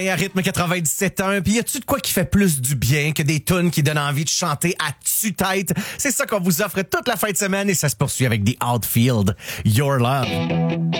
Et à rythme 97.1, puis y a-tu de quoi qui fait plus du bien que des tunes qui donnent envie de chanter à tue-tête? C'est ça qu'on vous offre toute la fin de semaine et ça se poursuit avec The Outfield, Your Love.